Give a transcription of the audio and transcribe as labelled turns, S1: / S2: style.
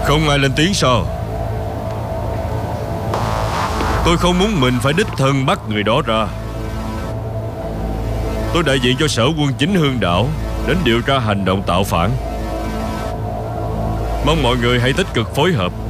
S1: Không ai lên tiếng sao? Tôi không muốn mình phải đích thân bắt người đó ra. Tôi đại diện cho sở quân chính Hương Đảo đến điều tra hành động tạo phản. Mong mọi người hãy tích cực phối hợp.